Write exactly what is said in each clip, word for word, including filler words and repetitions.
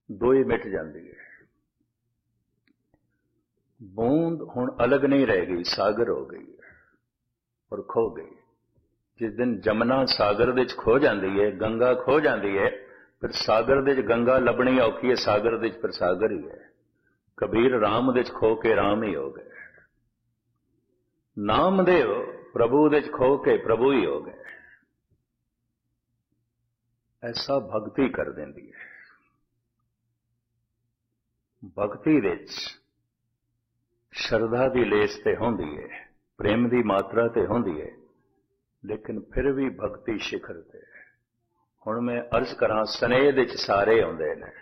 दो ही मिट जाती है। बूंद हुण अलग नहीं रह गई, सागर हो गई और खो गई। जिस दिन जमुना सागर दे खो जाती है, गंगा खो जाती है, फिर सागर दे गंगा लभनी औखी है, सागर दे फिर सागर ही है। कबीर राम दे खो के राम ही हो गए, नामदेव प्रभु दे खो के प्रभु ही हो गए। ऐसा भगती कर देंदी है। भगती दे शरधा की लेस ते होंदी है, प्रेम की मात्रा ते होंदी है, लेकिन फिर भी भगती शिखर ते। हुण मैं अर्ज करा, स्नेह दे सारे आउंदे ने,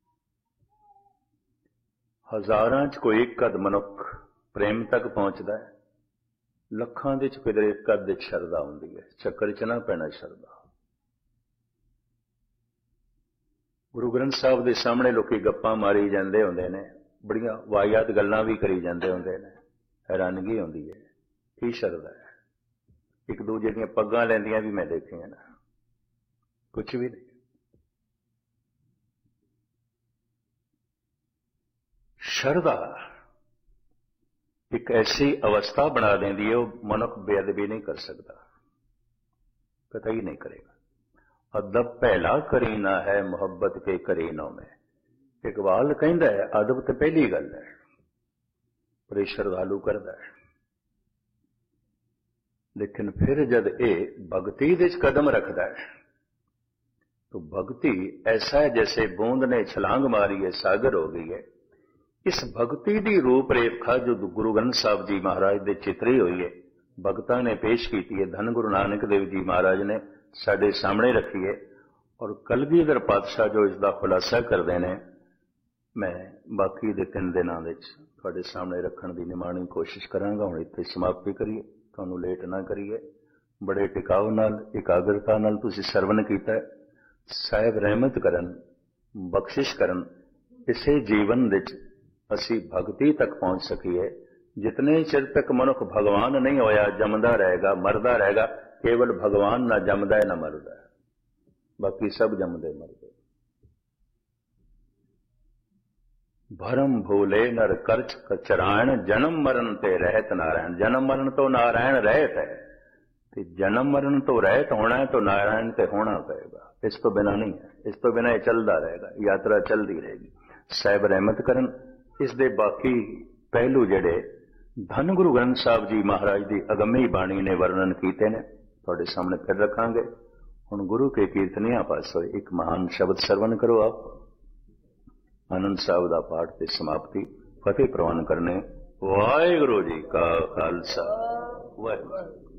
हजारां च कोई एक अध मनुख प्रेम तक पहुंचता है, लखां दे च किधरे एक अध शरधा आउंदी है। चक्कर च ना पैना शरधा। गुरु ग्रंथ साहब के सामने लोग गप्पां मारी जाते होंदे ने, बड़ियां वाहियात गल्लां भी करी जाते होंदे ने, हैरानगी आउंदी है की शरधा है। एक दूजे दीयां पग्गां लैंदियां भी मैं देखियां ना, कुछ भी नहीं। शरधा एक ऐसी अवस्था बना देंदी है, वो मनुख बेअदबी नहीं कर सकता, कतई नहीं करेगा। अदब पहला करीना है, मुहब्बत के करीनों में। इकबाल कहता है अदब तो पहली गल है, पर ये श्रद्धालु करता है। लेकिन फिर जब ये भगती दे कदम रखता है, तो भक्ति ऐसा है जैसे बूंद ने छलांग मारी है, सागर हो गई है। इस भक्ति की रूपरेखा जो गुरु ग्रंथ साहब जी महाराज दे चितरी हुई है, भगतां ने पेश की है, धन गुरु नानक देव जी महाराज ने साडे सामने रखी है, और कलगीधर पातशाह जो इसका खुलासा करते हैं, मैं बाकी दे तीन दिनों तुहाडे सामने रखने की निमाणी कोशिश करांगा। हुण इत्थे समाप्ति करिए, तुहानूं लेट ना करिए। बड़े टिकाव नाल एकाग्रता नाल तुसीं सरवण कीता है। साहिब रहमत करन, बख्शिश करन, इसे जीवन विच असी भगती तक पहुंच सकीए। जितने चिर तक मनुख भगवान नहीं होया, जमदा रहेगा, मरदा रहेगा। केवल भगवान ना जमदा है ना मरदा है, बाकी सब जमदे मरदे। भरम भूले नर करच कचरायण, जन्म मरण ते रहत नारायण। जन्म मरण तो नारायण रहत है, ते जन्म मरण तो रहत होना है, तो नारायण ते होना पड़ेगा। इस तो बिना नहीं है, इस तो बिना ये चलता रहेगा, यात्रा चलती रहेगी। साहिब रहमत करन। इस दे बाकी पहलू जेड़े धन गुरु ग्रंथ साहब जी महाराज की अगमी बाणी ने वर्णन किए ने, तुहाडे सामने फिर रखांगे। हुण गुरु के कीर्तनियां पासों एक महान शब्द सरवण करो। आप आनंद साहब का पाठ की समाप्ति फतेह प्रवान करने। वाहिगुरू जी का खालसा, वाहिगुरू।